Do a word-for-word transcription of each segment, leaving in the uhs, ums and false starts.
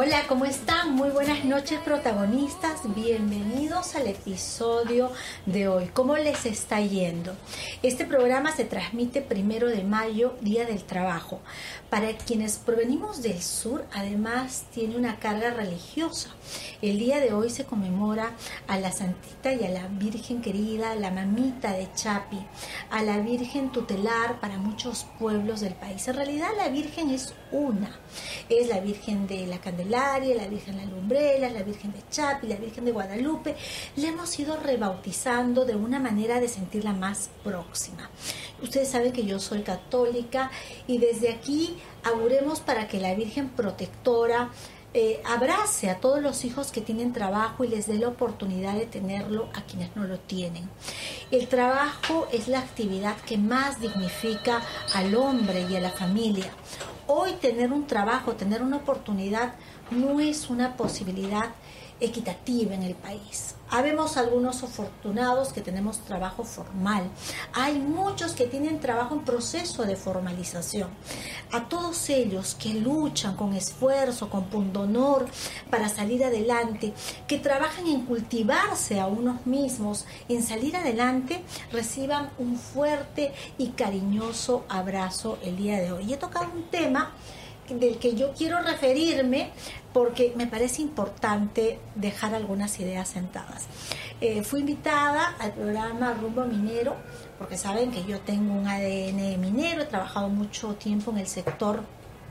Hola, ¿cómo están? Muy buenas noches, protagonistas. Bienvenidos al episodio de hoy. ¿Cómo les está yendo? Este programa se transmite primero de mayo, Día del Trabajo. Para quienes provenimos del sur, además tiene una carga religiosa. El día de hoy se conmemora a la Santita y a la Virgen querida, a la Mamita de Chapi, a la Virgen tutelar para muchos pueblos del país. En realidad la Virgen es una. Es la Virgen de la Candelaria, la Virgen de la Lumbrera, la Virgen de Chapi, la Virgen de Guadalupe. La hemos ido rebautizando de una manera de sentirla más próxima. Ustedes saben que yo soy católica y desde aquí auguremos para que la Virgen protectora eh, abrace a todos los hijos que tienen trabajo y les dé la oportunidad de tenerlo a quienes no lo tienen. El trabajo es la actividad que más dignifica al hombre y a la familia. Hoy tener un trabajo, tener una oportunidad no es una posibilidad equitativa en el país. Habemos algunos afortunados que tenemos trabajo formal. Hay muchos que tienen trabajo en proceso de formalización. A todos ellos que luchan con esfuerzo, con pundonor para salir adelante, que trabajan en cultivarse a unos mismos, en salir adelante, reciban un fuerte y cariñoso abrazo el día de hoy. Y he tocado un tema del que yo quiero referirme porque me parece importante dejar algunas ideas sentadas. Eh, fui invitada al programa Rumbo Minero porque saben que yo tengo un A D N minero, he trabajado mucho tiempo en el sector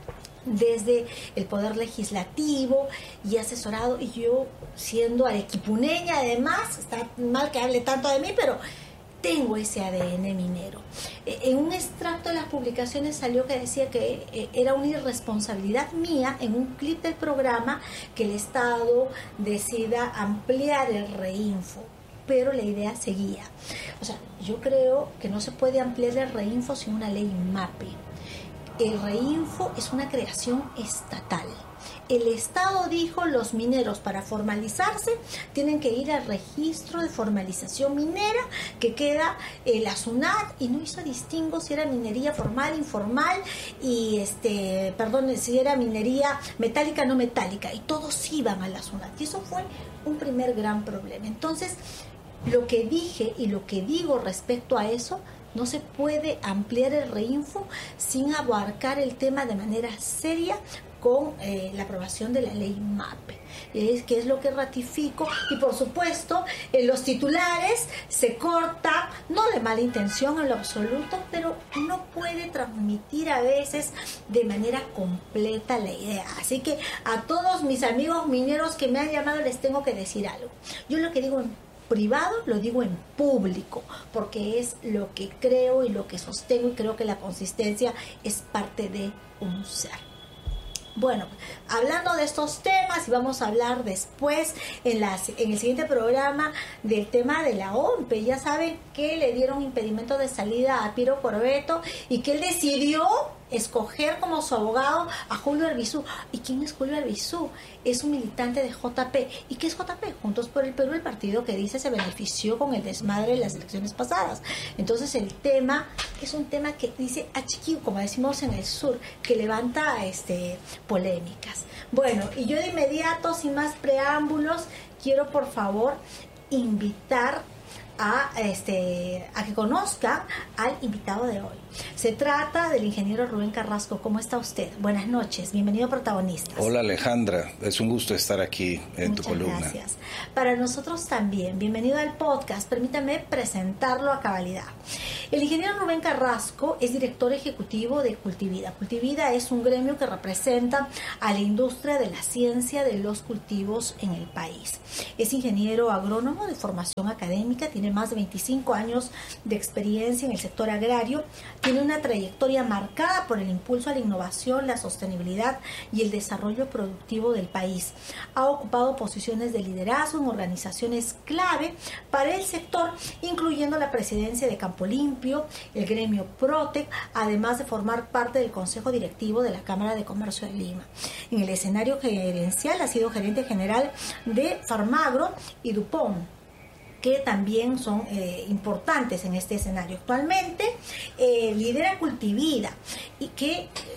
desde el Poder Legislativo y asesorado, y yo siendo arequipuneña además, está mal que hable tanto de mí, pero tengo ese A D N minero. En un extracto de las publicaciones salió que decía que era una irresponsabilidad mía en un clip del programa que el Estado decida ampliar el Reinfo, pero la idea seguía. O sea, yo creo que no se puede ampliar el Reinfo sin una ley MAPE. El Reinfo es una creación estatal. El Estado dijo: los mineros para formalizarse tienen que ir al registro de formalización minera que queda en la SUNAT, y no hizo distingo si era minería formal, informal y este, perdón, si era minería metálica, no metálica, y todos iban a la SUNAT, y eso fue un primer gran problema. Entonces, lo que dije y lo que digo respecto a eso: no se puede ampliar el Reinfo sin abarcar el tema de manera seria con eh, la aprobación de la ley MAPE, es, que es lo que ratifico. Y por supuesto, en los titulares se corta, no de mala intención en lo absoluto, pero no puede transmitir a veces de manera completa la idea. Así que a todos mis amigos mineros que me han llamado les tengo que decir algo. Yo lo que digo en privado lo digo en público, porque es lo que creo y lo que sostengo, y creo que la consistencia es parte de un ser. Bueno, hablando de estos temas, y vamos a hablar después en, las, en el siguiente programa del tema de la O M P E. Ya saben que le dieron impedimento de salida a Piero Corbeto y que él decidió escoger como su abogado a Julio Arbizú. ¿Y quién es Julio Arbizú? Es un militante de J P. ¿Y qué es J P? Juntos por el Perú, el partido que dice se benefició con el desmadre de las elecciones pasadas. Entonces el tema es un tema que dice a chiquillo, como decimos en el sur, que levanta este, polémicas. Bueno, y yo de inmediato, sin más preámbulos, quiero por favor invitar a este a que conozcan al invitado de hoy. Se trata del ingeniero Rubén Carrasco. ¿Cómo está usted? Buenas noches, bienvenido a Protagonistas. Hola Alejandra, es un gusto estar aquí en Muchas tu columna. Gracias. Para nosotros también, bienvenido al podcast. Permítame presentarlo a cabalidad. El ingeniero Rubén Carrasco es director ejecutivo de Cultivida. Cultivida es un gremio que representa a la industria de la ciencia de los cultivos en el país. Es ingeniero agrónomo de formación académica, tiene más de veinticinco años de experiencia en el sector agrario, tiene una trayectoria marcada por el impulso a la innovación, la sostenibilidad y el desarrollo productivo del país. Ha ocupado posiciones de liderazgo en organizaciones clave para el sector, incluyendo la presidencia de Campo Limpio, el gremio Protec, además de formar parte del Consejo Directivo de la Cámara de Comercio de Lima. En el escenario gerencial ha sido gerente general de Farmagro y Dupont, que también son eh, importantes en este escenario. Actualmente eh, lidera Cultivida, y que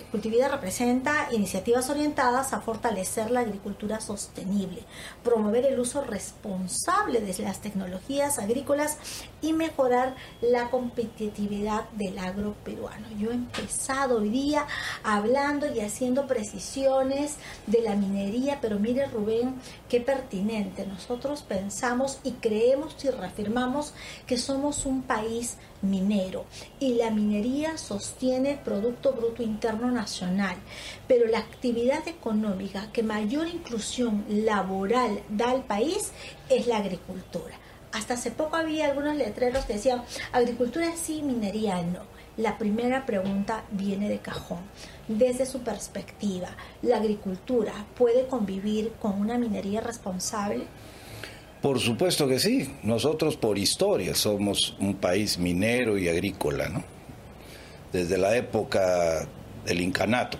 Cultivida representa iniciativas orientadas a fortalecer la agricultura sostenible, promover el uso responsable de las tecnologías agrícolas y mejorar la competitividad del agro peruano. Yo he empezado hoy día hablando y haciendo precisiones de la minería, pero mire, Rubén, qué pertinente. Nosotros pensamos y creemos y reafirmamos que somos un país minero y la minería sostiene el Producto Bruto Interno Nacional, pero la actividad económica que mayor inclusión laboral da al país es la agricultura. Hasta hace poco había algunos letreros que decían agricultura sí, minería no. La primera pregunta viene de cajón. Desde su perspectiva, ¿la agricultura puede convivir con una minería responsable? Por supuesto que sí. Nosotros por historia somos un país minero y agrícola, ¿no? Desde la época del incanato.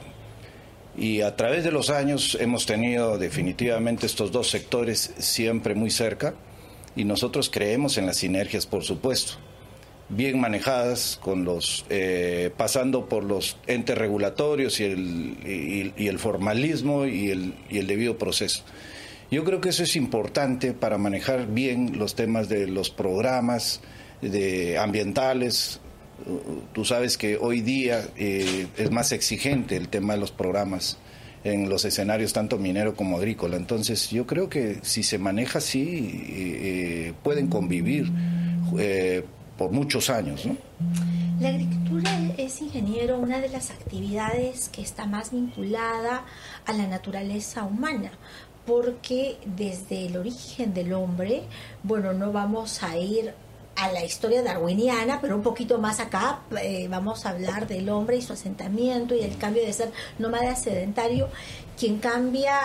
Y a través de los años hemos tenido definitivamente estos dos sectores siempre muy cerca y nosotros creemos en las sinergias, por supuesto, bien manejadas, con los eh, pasando por los entes regulatorios y el, y, y el formalismo y el, y el debido proceso. Yo creo que eso es importante para manejar bien los temas de los programas de ambientales. Tú sabes que hoy día eh, es más exigente el tema de los programas en los escenarios tanto minero como agrícola. Entonces yo creo que si se maneja así, eh, pueden convivir eh, por muchos años, ¿no? La agricultura es, ingeniero, una de las actividades que está más vinculada a la naturaleza humana, porque desde el origen del hombre, bueno, no vamos a ir a la historia darwiniana, pero un poquito más acá eh, vamos a hablar del hombre y su asentamiento y el cambio de ser nómada sedentario. Quien cambia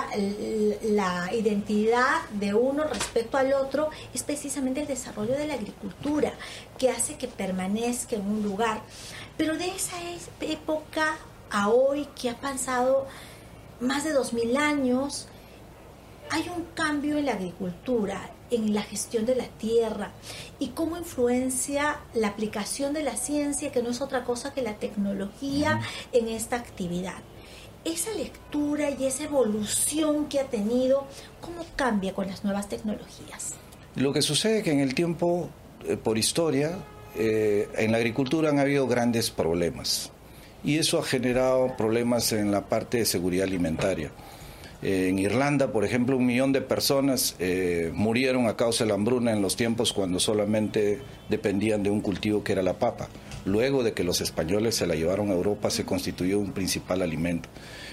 la identidad de uno respecto al otro es precisamente el desarrollo de la agricultura, que hace que permanezca en un lugar. Pero de esa época a hoy, que ha pasado más de dos mil años, hay un cambio en la agricultura, en la gestión de la tierra y cómo influencia la aplicación de la ciencia, que no es otra cosa que la tecnología, uh-huh. en esta actividad. Esa lectura y esa evolución que ha tenido, ¿cómo cambia con las nuevas tecnologías? Lo que sucede es que en el tiempo, eh, por historia, eh, en la agricultura han habido grandes problemas y eso ha generado problemas en la parte de seguridad alimentaria. En Irlanda, por ejemplo, un millón de personas eh, murieron a causa de la hambruna en los tiempos cuando solamente dependían de un cultivo que era la papa. Luego de que los españoles se la llevaron a Europa, se constituyó un principal alimento.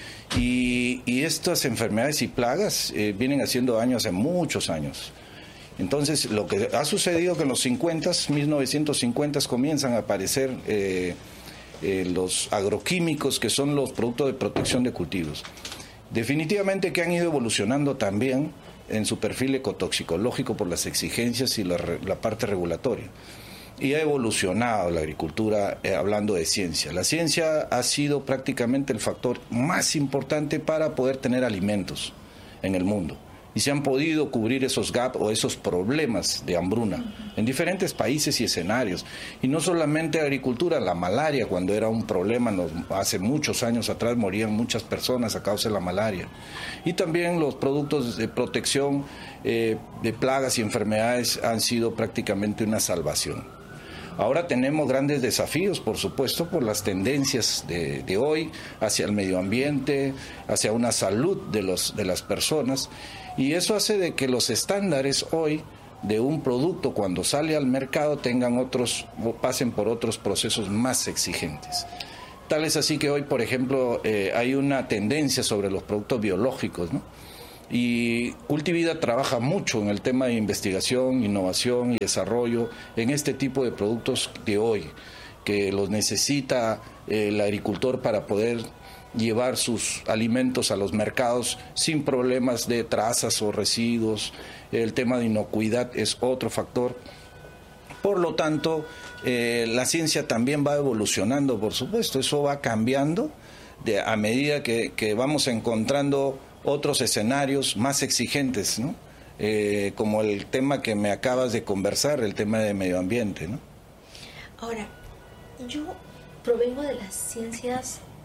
Y, y estas enfermedades y plagas eh, vienen haciendo daño hace muchos años. Entonces, lo que ha sucedido es que en los cincuenta, mil novecientos cincuenta, comienzan a aparecer eh, eh, los agroquímicos, que son los productos de protección de cultivos. Definitivamente que han ido evolucionando también en su perfil ecotoxicológico por las exigencias y la, la parte regulatoria. Y ha evolucionado la agricultura eh, hablando de ciencia. La ciencia ha sido prácticamente el factor más importante para poder tener alimentos en el mundo. Y se han podido cubrir esos gaps o esos problemas de hambruna en diferentes países y escenarios. Y no solamente agricultura, la malaria, cuando era un problema, no, hace muchos años atrás morían muchas personas a causa de la malaria. Y también los productos de protección eh, de plagas y enfermedades han sido prácticamente una salvación. Ahora tenemos grandes desafíos, por supuesto, por las tendencias de, de hoy hacia el medio ambiente, hacia una salud de, los, de las personas. Y eso hace de que los estándares hoy de un producto cuando sale al mercado tengan otros, pasen por otros procesos más exigentes. Tal es así que hoy, por ejemplo, eh, hay una tendencia sobre los productos biológicos, ¿no? Y Cultivida trabaja mucho en el tema de investigación, innovación y desarrollo en este tipo de productos de hoy, que los necesita eh, el agricultor para poder llevar sus alimentos a los mercados sin problemas de trazas o residuos. El tema de inocuidad es otro factor. Por lo tanto, eh, la ciencia también va evolucionando, por supuesto, eso va cambiando de, a medida que, que vamos encontrando otros escenarios más exigentes, ¿no? Eh, como el tema que me acabas de conversar, el tema de medio ambiente, ¿no? Ahora, yo provengo de las ciencias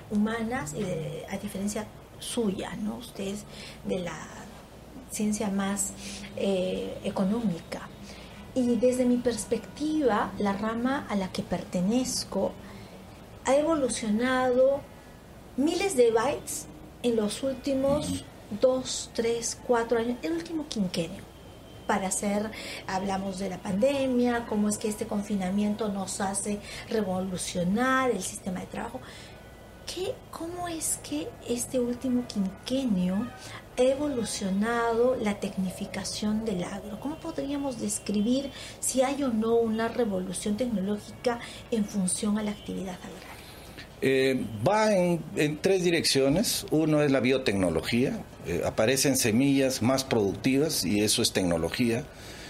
humanas, y de, a diferencia suya, ¿no? Usted es de la ciencia más eh, económica. Y desde mi perspectiva, la rama a la que pertenezco ha evolucionado miles de bytes en los últimos dos, tres, cuatro años, el último quinquenio. Para hacer, hablamos de la pandemia, cómo es que este confinamiento nos hace revolucionar el sistema de trabajo. ¿Qué, ¿Cómo es que este último quinquenio ha evolucionado la tecnificación del agro? ¿Cómo podríamos describir si hay o no una revolución tecnológica en función a la actividad agraria? Eh, va en, en tres direcciones. Uno es la biotecnología. Eh, aparecen semillas más productivas y eso es tecnología.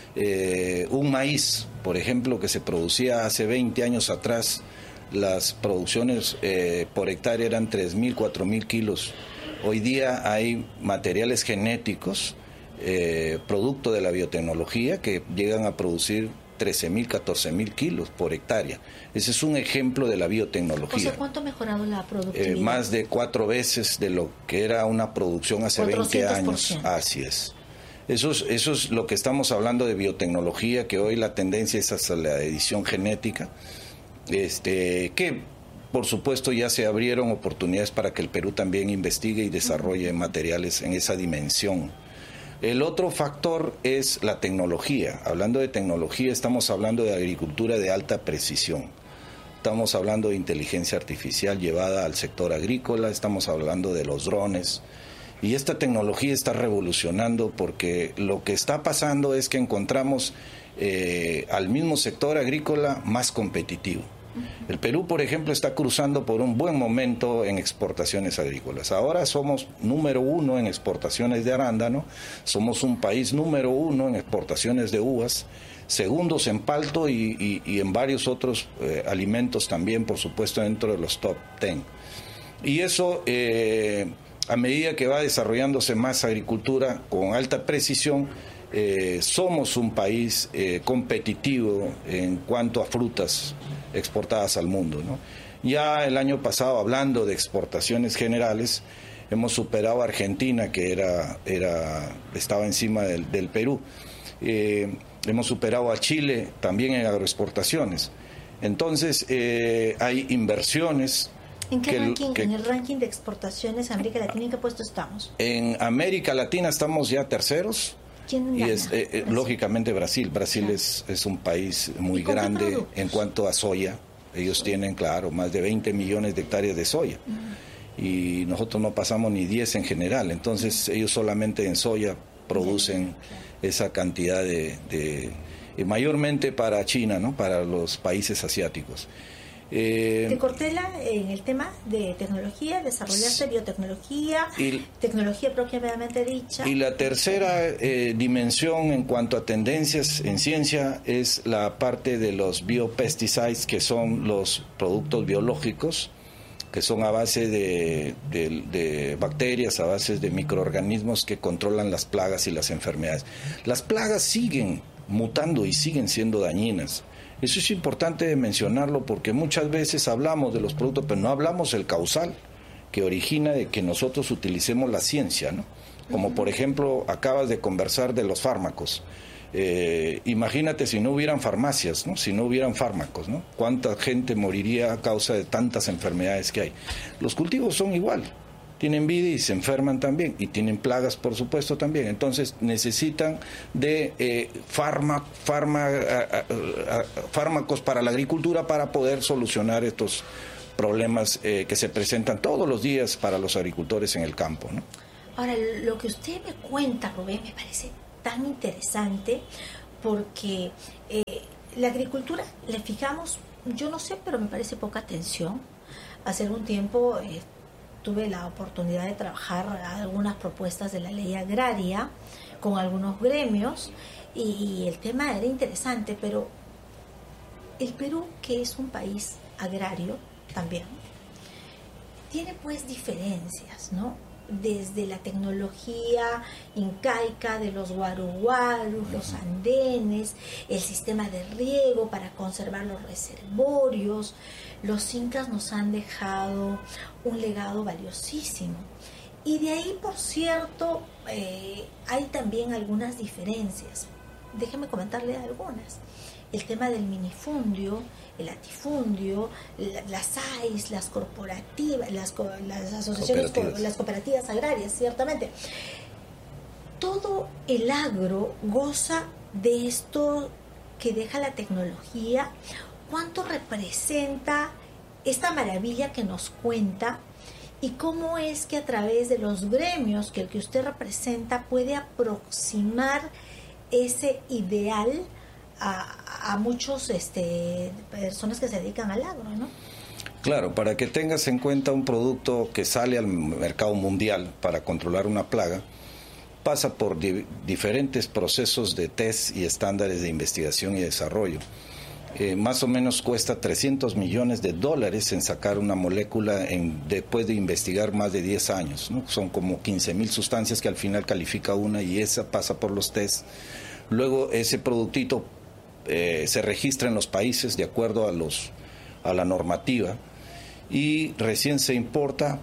Eh, un maíz, por ejemplo, que se producía hace veinte años atrás, las producciones eh, por hectárea eran tres mil, cuatro mil kilos. Hoy día hay materiales genéticos, eh, producto de la biotecnología, que llegan a producir trece mil, catorce mil kilos por hectárea. Ese es un ejemplo de la biotecnología. O sea, ¿cuánto ha mejorado la productividad? Eh, más de cuatro veces de lo que era una producción hace veinte años. Así es. Eso es, eso es lo que estamos hablando de biotecnología, que hoy la tendencia es hacia la edición genética, este, que por supuesto ya se abrieron oportunidades para que el Perú también investigue y desarrolle materiales en esa dimensión. El otro factor es la tecnología. Hablando de tecnología, estamos hablando de agricultura de alta precisión. Estamos hablando de inteligencia artificial llevada al sector agrícola, estamos hablando de los drones. Y esta tecnología está revolucionando porque lo que está pasando es que encontramos eh, al mismo sector agrícola más competitivo. El Perú, por ejemplo, está cruzando por un buen momento en exportaciones agrícolas. Ahora somos número uno en exportaciones de arándano, somos un país número uno en exportaciones de uvas, segundos en palto y, y, y en varios otros eh, alimentos también, por supuesto, dentro de los top ten. Y eso, eh, a medida que va desarrollándose más agricultura con alta precisión, Eh, somos un país eh, competitivo en cuanto a frutas exportadas al mundo, ¿no? Ya el año pasado, hablando de exportaciones generales, hemos superado a Argentina, que era, era, estaba encima del, del Perú. Eh, hemos superado a Chile también en agroexportaciones. Entonces, eh, hay inversiones. ¿En qué que, ranking? Que, ¿En el ranking de exportaciones a América Latina en qué puesto estamos? En América Latina estamos ya terceros. ¿Quién gana? Y es, eh, eh, lógicamente Brasil. Brasil claro. es, es un país muy grande en cuanto a soya. Ellos sí. tienen, claro, más de veinte millones de hectáreas de soya. Uh-huh. Y nosotros no pasamos ni diez en general. Entonces ellos solamente en soya producen sí, claro. esa cantidad de, de eh, mayormente para China, ¿no? Para los países asiáticos. Eh, Te corté la, en el tema de tecnología, desarrollarse biotecnología, y, tecnología propiamente dicha. Y la tercera eh, dimensión en cuanto a tendencias en ciencia es la parte de los biopesticides, que son los productos biológicos, que son a base de, de, de bacterias, a base de microorganismos que controlan las plagas y las enfermedades. Las plagas siguen mutando y siguen siendo dañinas. Eso es importante mencionarlo porque muchas veces hablamos de los productos, pero no hablamos del causal que origina de que nosotros utilicemos la ciencia, ¿no? Como por ejemplo, acabas de conversar de los fármacos. Eh, imagínate si no hubieran farmacias, ¿no? Si no hubieran fármacos, ¿no? ¿Cuánta gente moriría a causa de tantas enfermedades que hay? Los cultivos son igual. Tienen vida y se enferman también, y tienen plagas, por supuesto, también. Entonces necesitan de eh, farma, farma, a, a, a, fármacos para la agricultura para poder solucionar estos problemas eh, que se presentan todos los días para los agricultores en el campo, ¿no? Ahora, lo que usted me cuenta, Rubén, me parece tan interesante porque eh, la agricultura le fijamos, yo no sé, pero me parece poca atención. Hace algún tiempo Eh, tuve la oportunidad de trabajar algunas propuestas de la ley agraria con algunos gremios y, y el tema era interesante, pero el Perú, que es un país agrario también, tiene pues diferencias, ¿no? desde la tecnología incaica de los guaruguarus, los andenes, el sistema de riego para conservar los reservorios. Los incas nos han dejado un legado valiosísimo. Y de ahí, por cierto, eh, hay también algunas diferencias. Déjeme comentarle algunas. El tema del minifundio, el latifundio, la, las A I S, las corporativas, las, las asociaciones, cooperativas. las cooperativas agrarias, ciertamente. Todo el agro goza de esto que deja la tecnología. ¿Cuánto representa esta maravilla que nos cuenta? ¿Y cómo es que a través de los gremios que el que usted representa puede aproximar ese ideal a, a muchos este, personas que se dedican al agro, ¿no? Claro, para que tengas en cuenta un producto que sale al mercado mundial para controlar una plaga, pasa por di- diferentes procesos de test y estándares de investigación y desarrollo. Eh, más o menos cuesta trescientos millones de dólares en sacar una molécula en, después de investigar más de diez años, ¿no? Son como quince mil sustancias que al final califica una y esa pasa por los tests. Luego ese productito eh, se registra en los países de acuerdo a, los, a la normativa y recién se importa.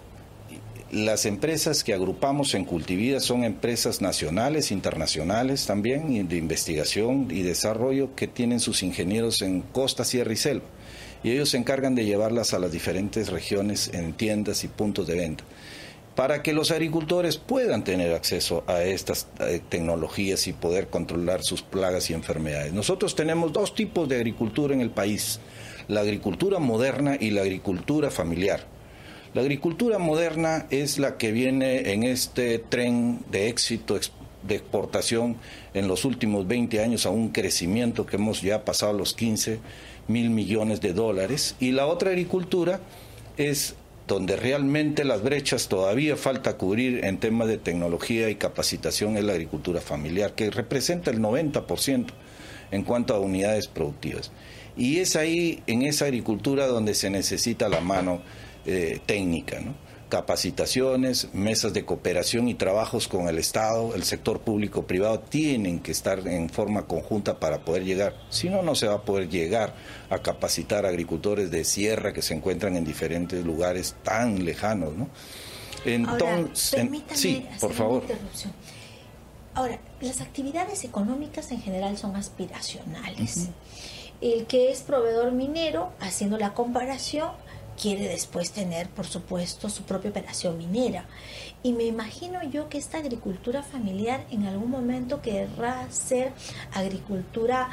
Las empresas que agrupamos en Cultivida son empresas nacionales, internacionales también, de investigación y desarrollo, que tienen sus ingenieros en costa, sierra y selva. Y ellos se encargan de llevarlas a las diferentes regiones en tiendas y puntos de venta, para que los agricultores puedan tener acceso a estas eh, tecnologías y poder controlar sus plagas y enfermedades. Nosotros tenemos dos tipos de agricultura en el país: la agricultura moderna y la agricultura familiar. La agricultura moderna es la que viene en este tren de éxito de exportación en los últimos veinte años a un crecimiento que hemos ya pasado los quince mil millones de dólares. Y la otra agricultura es donde realmente las brechas todavía falta cubrir en temas de tecnología y capacitación, es la agricultura familiar, que representa el noventa por ciento en cuanto a unidades productivas. Y es ahí, en esa agricultura, donde se necesita la mano Eh, técnica, ¿no? Capacitaciones, mesas de cooperación y trabajos con el Estado, el sector público privado tienen que estar en forma conjunta para poder llegar. Si no, no se va a poder llegar a capacitar a agricultores de sierra que se encuentran en diferentes lugares tan lejanos, ¿no? Entonces, ahora, permítame sí, por favor. Una interrupción. Ahora, las actividades económicas en general son aspiracionales. Uh-huh. El que es proveedor minero, haciendo la comparación, quiere después tener, por supuesto, su propia operación minera. Y me imagino yo que esta agricultura familiar en algún momento querrá ser agricultura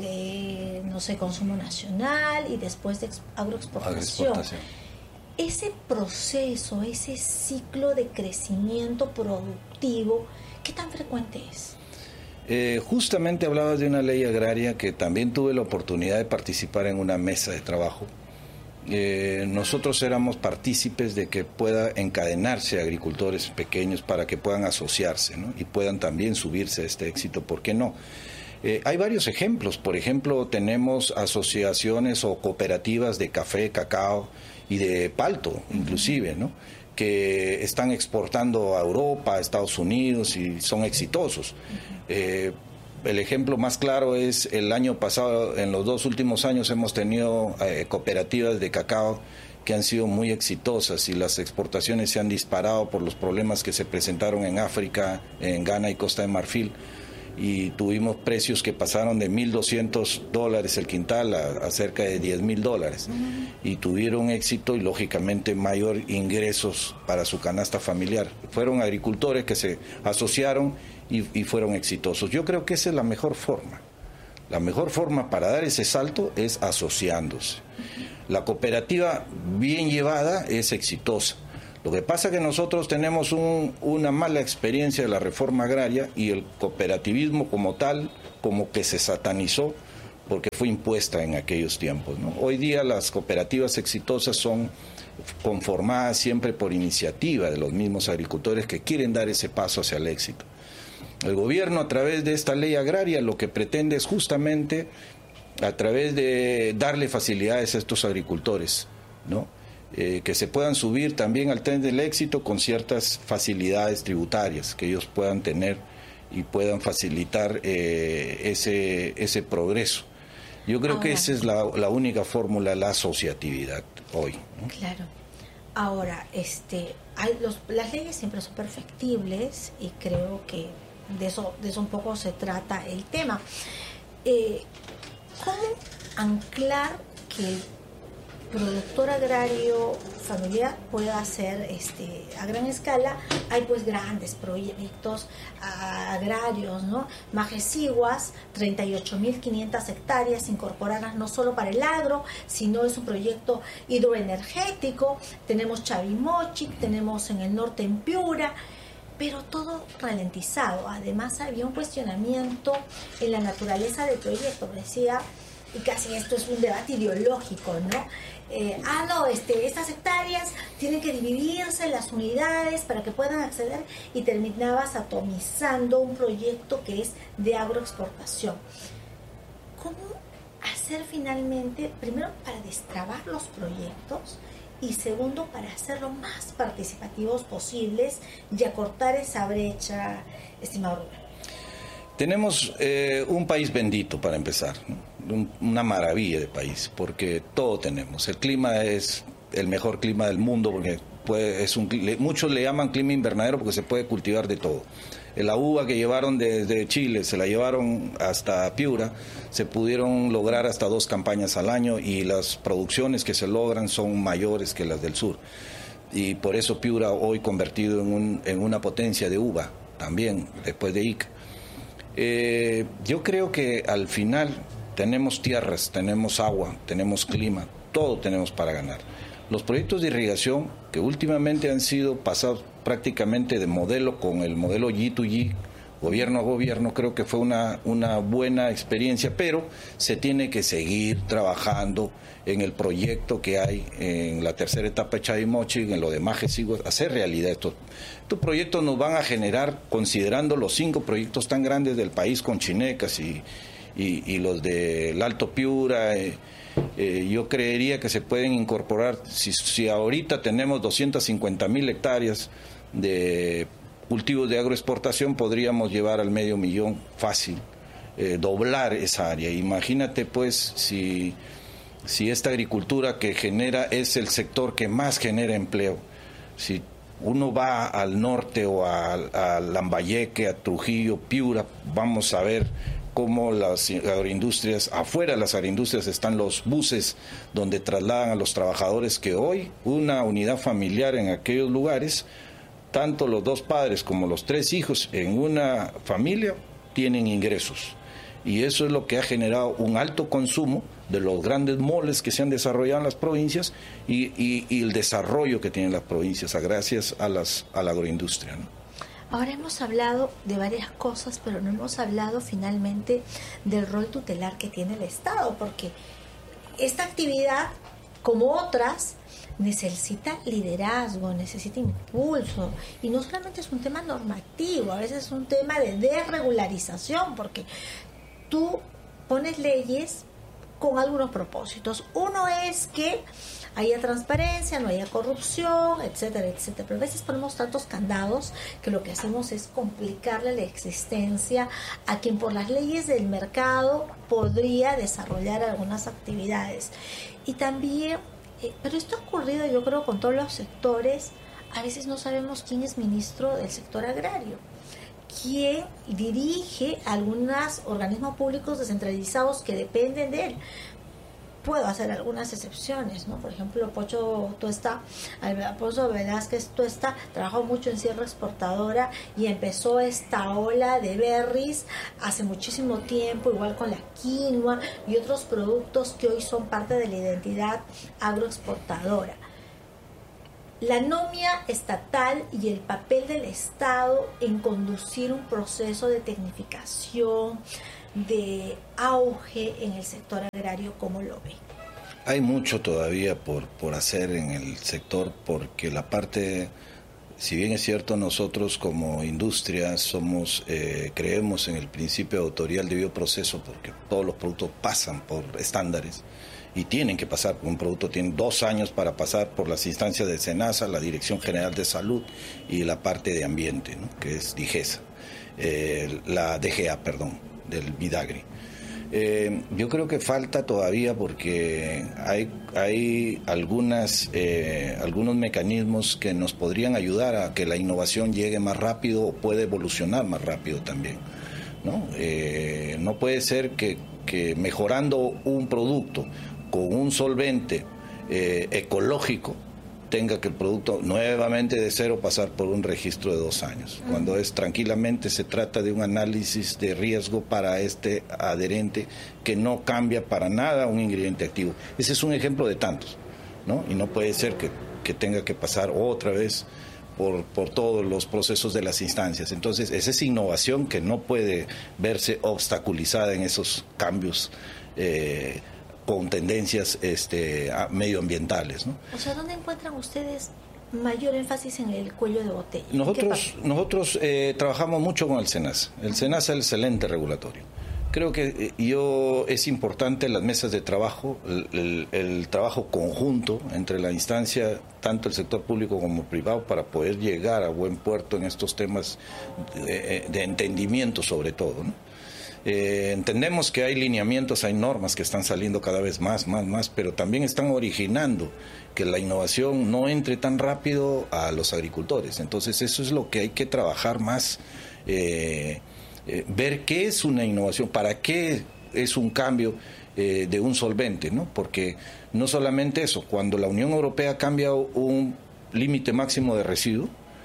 de, no sé, consumo nacional y después de agroexportación. agroexportación. Ese proceso, ese ciclo de crecimiento productivo, ¿qué tan frecuente es? Eh, justamente hablabas de una ley agraria que también tuve la oportunidad de participar en una mesa de trabajo. Eh, nosotros éramos partícipes de que pueda encadenarse agricultores pequeños para que puedan asociarse, ¿no? Y puedan también subirse a este éxito, ¿por qué no? Eh, hay varios ejemplos. Por ejemplo, tenemos asociaciones o cooperativas de café, cacao y de palto, inclusive, ¿no?, que están exportando a Europa, a Estados Unidos y son exitosos. Eh, El ejemplo más claro es el año pasado, en los dos últimos años hemos tenido eh, cooperativas de cacao que han sido muy exitosas y las exportaciones se han disparado por los problemas que se presentaron en África, en Ghana y Costa de Marfil, y tuvimos precios que pasaron de mil doscientos dólares el quintal a, a cerca de diez mil dólares, uh-huh. y tuvieron éxito y lógicamente mayor ingresos para su canasta familiar. Fueron agricultores que se asociaron y, y fueron exitosos. Yo creo que esa es la mejor forma. La mejor forma para dar ese salto es asociándose. La cooperativa bien llevada es exitosa. Lo que pasa es que nosotros tenemos un, una mala experiencia de la reforma agraria y el cooperativismo como tal, como que se satanizó porque fue impuesta en aquellos tiempos, ¿no? Hoy día las cooperativas exitosas son conformadas siempre por iniciativa de los mismos agricultores que quieren dar ese paso hacia el éxito. El gobierno, a través de esta ley agraria, lo que pretende es justamente a través de darle facilidades a estos agricultores, ¿no?, eh, que se puedan subir también al tren del éxito con ciertas facilidades tributarias que ellos puedan tener y puedan facilitar eh, ese, ese progreso. Yo creo Ahora, que esa es la, la única fórmula, la asociatividad hoy, ¿no? Claro. Ahora, este, hay los, las leyes siempre son perfectibles y creo que de eso, de eso un poco se trata el tema. Eh, ¿Cómo anclar que el productor agrario familiar pueda hacer este, a gran escala? Hay pues grandes proyectos agrarios, ¿no? Majesiguas, treinta y ocho mil quinientas hectáreas incorporadas no solo para el agro, sino es un proyecto hidroenergético. Tenemos Chavimochi, tenemos en el norte en Piura, pero todo ralentizado. Además había un cuestionamiento en la naturaleza del proyecto, decía, y casi esto es un debate ideológico, ¿no? Eh, ah, no, este, estas hectáreas tienen que dividirse en las unidades para que puedan acceder, y terminabas atomizando un proyecto que es de agroexportación. ¿Cómo hacer finalmente, primero para destrabar los proyectos y segundo para hacer lo más participativos posibles y acortar esa brecha, estimado Rubén? Tenemos eh, un país bendito para empezar, ¿no? Un, una maravilla de país, porque todo tenemos. El clima es el mejor clima del mundo, porque puede, es un, le, muchos le llaman clima invernadero porque se puede cultivar de todo. La uva que llevaron desde Chile, se la llevaron hasta Piura, se pudieron lograr hasta dos campañas al año y las producciones que se logran son mayores que las del sur. Y por eso Piura hoy convertido en, un, en una potencia de uva, también después de Ica. Eh, yo creo que al final tenemos tierras, tenemos agua, tenemos clima, todo tenemos para ganar. Los proyectos de irrigación que últimamente han sido pasados prácticamente de modelo con el modelo G dos G, gobierno a gobierno, creo que fue una, una buena experiencia, pero se tiene que seguir trabajando en el proyecto que hay en la tercera etapa de Chavimochi, en lo de Majesiguas, hacer realidad estos, estos proyectos. Nos van a generar, considerando los cinco proyectos tan grandes del país con Chinecas y, y, y los del Alto Piura, eh, eh, yo creería que se pueden incorporar, si, si ahorita tenemos doscientas cincuenta mil hectáreas de cultivos de agroexportación, podríamos llevar al medio millón fácil, eh, doblar esa área. Imagínate pues si, si esta agricultura que genera es el sector que más genera empleo. Si uno va al norte o a, a Lambayeque, a Trujillo, Piura, vamos a ver cómo las agroindustrias, afuera de las agroindustrias están los buses donde trasladan a los trabajadores, que hoy una unidad familiar en aquellos lugares, tanto los dos padres como los tres hijos en una familia tienen ingresos. Y eso es lo que ha generado un alto consumo de los grandes moles que se han desarrollado en las provincias y, y, y el desarrollo que tienen las provincias gracias a, las, a la agroindustria, ¿no? Ahora hemos hablado de varias cosas, pero no hemos hablado finalmente del rol tutelar que tiene el Estado, porque esta actividad, como otras, necesita liderazgo, necesita impulso, y no solamente es un tema normativo, a veces es un tema de desregularización, porque tú pones leyes con algunos propósitos. Uno es que haya transparencia, no haya corrupción, etcétera, etcétera. Pero a veces ponemos tantos candados que lo que hacemos es complicarle la existencia a quien por las leyes del mercado podría desarrollar algunas actividades. Y también, eh, pero esto ha ocurrido yo creo con todos los sectores. A veces no sabemos quién es ministro del sector agrario, quién dirige algunos organismos públicos descentralizados que dependen de él. Puedo hacer algunas excepciones, ¿no? Por ejemplo, Pocho Tuesta, Alfonso Velázquez Tuesta, trabajó mucho en Sierra Exportadora y empezó esta ola de berries hace muchísimo tiempo, igual con la quinoa y otros productos que hoy son parte de la identidad agroexportadora. La anomia estatal y el papel del Estado en conducir un proceso de tecnificación, de auge en el sector agrario, ¿cómo lo ve? Hay mucho todavía por, por hacer en el sector, porque la parte, si bien es cierto, nosotros como industria somos, eh, creemos en el principio autorial de bioproceso, porque todos los productos pasan por estándares y tienen que pasar por un producto, tienen dos años para pasar por las instancias de SENASA, la Dirección General de Salud y la parte de Ambiente, ¿no? Que es DIGESA, eh, la D G A, perdón, del Midagri. Eh, yo creo que falta todavía porque hay, hay algunas, eh, algunos mecanismos que nos podrían ayudar a que la innovación llegue más rápido o pueda evolucionar más rápido también, ¿no? Eh, no puede ser que, que mejorando un producto con un solvente eh, ecológico tenga que el producto nuevamente de cero pasar por un registro de dos años, uh-huh. cuando es tranquilamente se trata de un análisis de riesgo para este adherente que no cambia para nada un ingrediente activo. Ese es un ejemplo de tantos, ¿no? Y no puede ser que, que tenga que pasar otra vez por, por todos los procesos de las instancias. Entonces, esa es innovación que no puede verse obstaculizada en esos cambios eh, con tendencias este, medioambientales, ¿no? O sea, ¿dónde encuentran ustedes mayor énfasis en el cuello de botella? Nosotros, nosotros eh, trabajamos mucho con el SENASA. El SENASA es el ente regulatorio. Creo que yo es importante las mesas de trabajo, el, el, el trabajo conjunto entre la instancia, tanto el sector público como privado, para poder llegar a buen puerto en estos temas de, de entendimiento sobre todo, ¿no? Eh, entendemos que hay lineamientos, hay normas que están saliendo cada vez más, más, más, pero también están originando que la innovación no entre tan rápido a los agricultores. Entonces eso es lo que hay que trabajar más, eh, eh, ver qué es una innovación, para qué es un cambio eh, de un solvente, ¿no? Porque no solamente eso, cuando la Unión Europea cambia un límite máximo de residuo,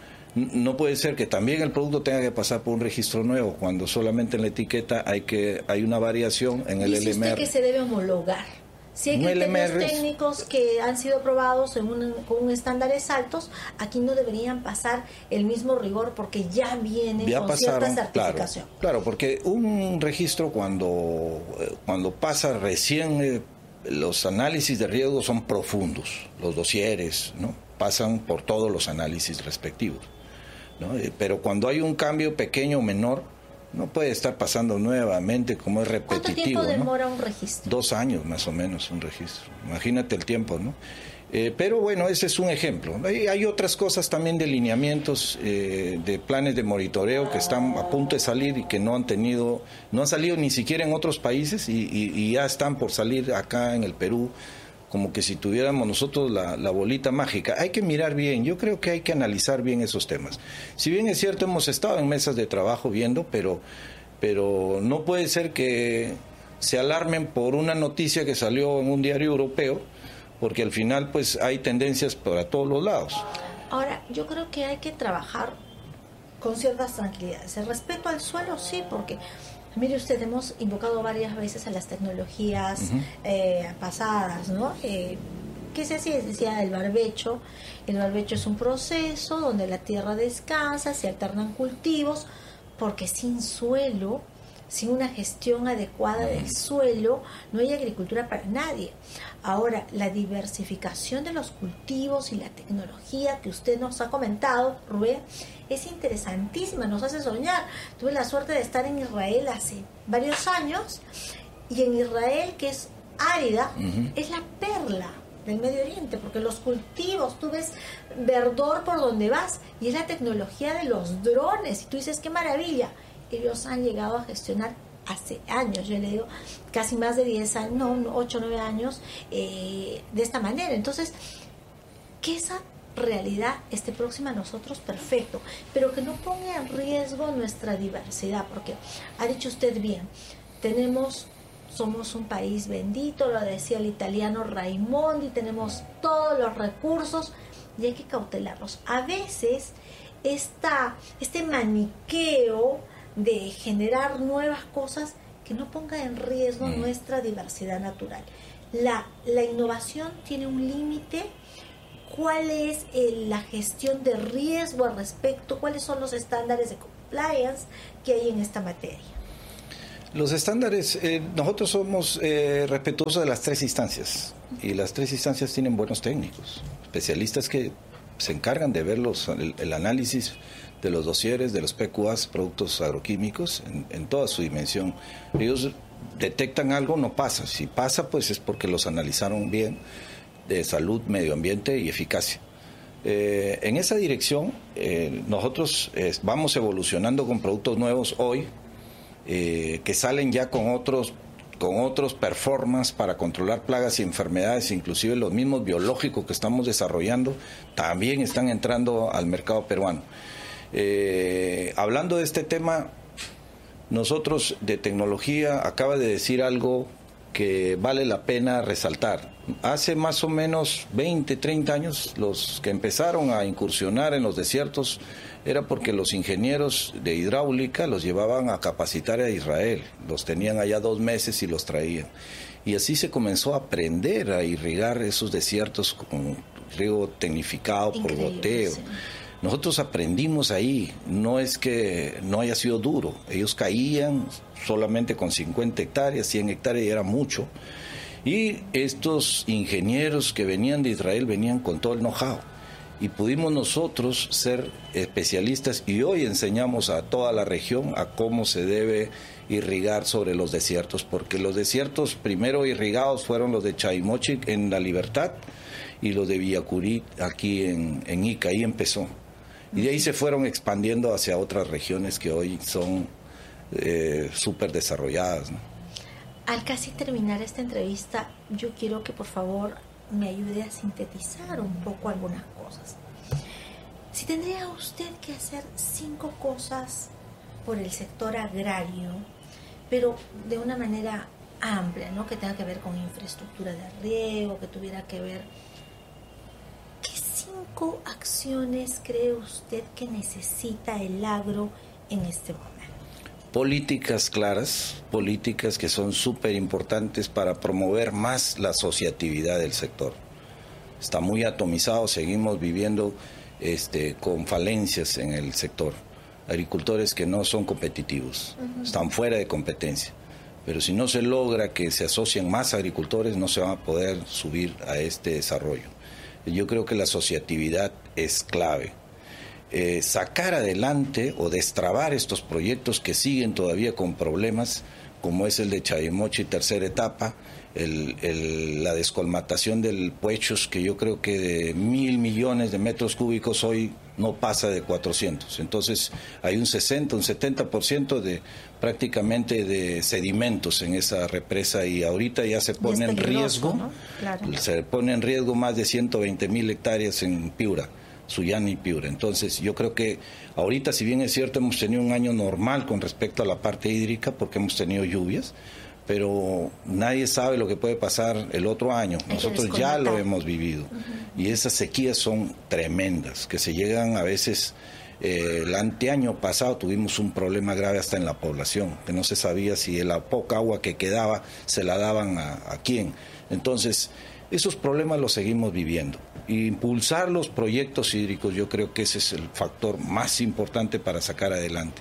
no puede ser que también el producto tenga que pasar por un registro nuevo, cuando solamente en la etiqueta hay que hay una variación en el Dice L M R. Usted que se debe homologar. Si hay criterios técnicos que han sido aprobados en un, con estándares altos, aquí no deberían pasar el mismo rigor porque ya vienen ya con pasaron, cierta certificación. Claro, claro, porque un registro cuando, cuando pasa recién, eh, los análisis de riesgo son profundos, los dosieres, ¿no? Pasan por todos los análisis respectivos, ¿no? Pero cuando hay un cambio pequeño o menor, no puede estar pasando nuevamente, como es repetitivo. ¿Cuánto tiempo demora, ¿no? un registro? Dos años más o menos un registro. Imagínate el tiempo, ¿no? Eh, pero bueno, ese es un ejemplo. Hay, hay otras cosas también de lineamientos, eh, de planes de monitoreo que están a punto de salir y que no han tenido, no han salido ni siquiera en otros países y, y, y ya están por salir acá en el Perú, como que si tuviéramos nosotros la, la bolita mágica. Hay que mirar bien, yo creo que hay que analizar bien esos temas. Si bien es cierto, hemos estado en mesas de trabajo viendo, pero, pero no puede ser que se alarmen por una noticia que salió en un diario europeo, porque al final pues hay tendencias para todos los lados. Ahora, yo creo que hay que trabajar con ciertas tranquilidades. El respeto al suelo, sí, porque mire usted, hemos invocado varias veces a las tecnologías uh-huh. eh, pasadas, ¿no? Eh, ¿Qué se hacía? Se decía el barbecho. El barbecho es un proceso donde la tierra descansa, se alternan cultivos, porque sin suelo, sin una gestión adecuada del suelo, no hay agricultura para nadie. Ahora, la diversificación de los cultivos y la tecnología que usted nos ha comentado, Rubén, es interesantísima, nos hace soñar. Tuve la suerte de estar en Israel hace varios años, y en Israel, que es árida, uh-huh. es la perla del Medio Oriente, porque los cultivos, tú ves verdor por donde vas, y es la tecnología de los drones, y tú dices, qué maravilla. Ellos han llegado a gestionar hace años, yo le digo, casi más de diez años, no, ocho o nueve años, eh, de esta manera. Entonces, que esa realidad esté próxima a nosotros, perfecto, pero que no ponga en riesgo nuestra diversidad, porque ha dicho usted bien, tenemos, somos un país bendito, lo decía el italiano Raimondi, tenemos todos los recursos y hay que cautelarlos. A veces, esta, este maniqueo de generar nuevas cosas que no ponga en riesgo mm. nuestra diversidad natural. La, la innovación tiene un límite. ¿Cuál es el, la gestión de riesgo al respecto? ¿Cuáles son los estándares de compliance que hay en esta materia? Los estándares, eh, nosotros somos eh, respetuosos de las tres instancias, y las tres instancias tienen buenos técnicos, especialistas que se encargan de ver los, el, el análisis de los dosieres, de los P Q As, productos agroquímicos, en, en toda su dimensión. Ellos detectan algo, no pasa. Si pasa, pues es porque los analizaron bien, de salud, medio ambiente y eficacia. Eh, en esa dirección, eh, nosotros eh, vamos evolucionando con productos nuevos hoy, eh, que salen ya con otros con otros performance para controlar plagas y enfermedades, inclusive los mismos biológicos que estamos desarrollando también están entrando al mercado peruano. Eh, hablando de este tema, nosotros de tecnología, acaba de decir algo que vale la pena resaltar. Hace más o menos veinte, treinta años, los que empezaron a incursionar en los desiertos era porque los ingenieros de hidráulica los llevaban a capacitar a Israel, los tenían allá dos meses y los traían. Y así se comenzó a aprender a irrigar esos desiertos con riego tecnificado por goteo. Sí. Nosotros aprendimos ahí, no es que no haya sido duro, ellos caían solamente con cincuenta hectáreas, cien hectáreas y era mucho. Y estos ingenieros que venían de Israel venían con todo el know-how. Y pudimos nosotros ser especialistas y hoy enseñamos a toda la región a cómo se debe irrigar sobre los desiertos, porque los desiertos primero irrigados fueron los de Chaymochic en La Libertad y los de Villacurí aquí en, en Ica, ahí empezó. Y de ahí se fueron expandiendo hacia otras regiones que hoy son eh, súper desarrolladas, ¿no? Al casi terminar esta entrevista, yo quiero que por favor me ayude a sintetizar un poco algunas cosas. Si tendría usted que hacer cinco cosas por el sector agrario, pero de una manera amplia, ¿no? Que tenga que ver con infraestructura de riego, que tuviera que ver... ¿Qué cinco acciones cree usted que necesita el agro en este momento? Políticas claras, políticas que son súper importantes para promover más la asociatividad del sector. Está muy atomizado, seguimos viviendo este, con falencias en el sector. Agricultores que no son competitivos, uh-huh. están fuera de competencia. Pero si no se logra que se asocien más agricultores, no se van a poder subir a este desarrollo. Yo creo que la asociatividad es clave. Eh, sacar adelante o destrabar estos proyectos que siguen todavía con problemas, como es el de Chaymochic, tercera etapa, el, el, la descolmatación del Puechos, que yo creo que de mil millones de metros cúbicos hoy no pasa de cuatrocientos. Entonces hay un sesenta, un setenta por ciento de prácticamente de sedimentos en esa represa y ahorita ya se pone en riesgo, ¿no? Claro. Se pone en riesgo más de ciento veinte mil hectáreas en Piura. Sullana y Piura. Entonces yo creo que ahorita, si bien es cierto, hemos tenido un año normal con respecto a la parte hídrica porque hemos tenido lluvias, pero nadie sabe lo que puede pasar el otro año. Nosotros ya lo hemos vivido. Uh-huh. Y esas sequías son tremendas, que se llegan a veces... Eh, el anteaño pasado tuvimos un problema grave hasta en la población, que no se sabía si la poca agua que quedaba se la daban a, a quién. Entonces, esos problemas los seguimos viviendo. Impulsar los proyectos hídricos, yo creo que ese es el factor más importante para sacar adelante.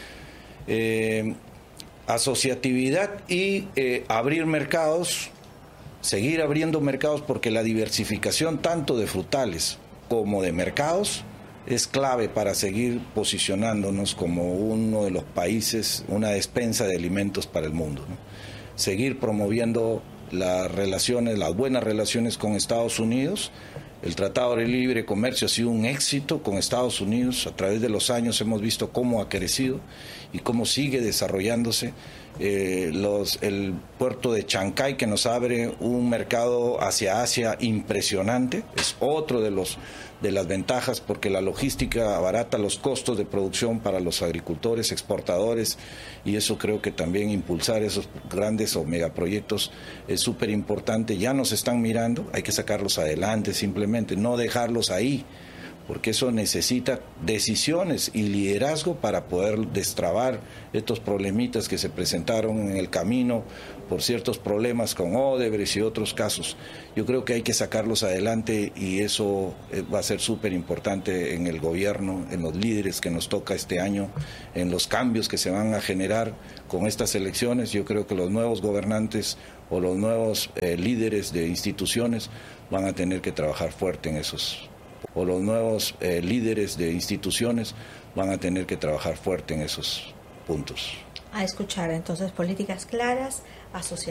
Eh, asociatividad y eh, abrir mercados, seguir abriendo mercados, porque la diversificación tanto de frutales como de mercados es clave para seguir posicionándonos como uno de los países, una despensa de alimentos para el mundo, ¿no? Seguir promoviendo las relaciones, las buenas relaciones con Estados Unidos. El Tratado de Libre Comercio ha sido un éxito con Estados Unidos. A través de los años hemos visto cómo ha crecido y cómo sigue desarrollándose. Eh, los, el puerto de Chancay, que nos abre un mercado hacia Asia impresionante, es otro de los de las ventajas, porque la logística abarata los costos de producción para los agricultores, exportadores, y eso creo que también impulsar esos grandes o megaproyectos es súper importante. Ya nos están mirando, hay que sacarlos adelante simplemente, no dejarlos ahí, porque eso necesita decisiones y liderazgo para poder destrabar estos problemitas que se presentaron en el camino por ciertos problemas con Odebrecht y otros casos. Yo creo que hay que sacarlos adelante y eso va a ser súper importante en el gobierno, en los líderes que nos toca este año, en los cambios que se van a generar con estas elecciones. Yo creo que los nuevos gobernantes o los nuevos eh, líderes de instituciones van a tener que trabajar fuerte en esos o los nuevos eh, líderes de instituciones van a tener que trabajar fuerte en esos puntos. a escuchar entonces políticas claras, asociaciones.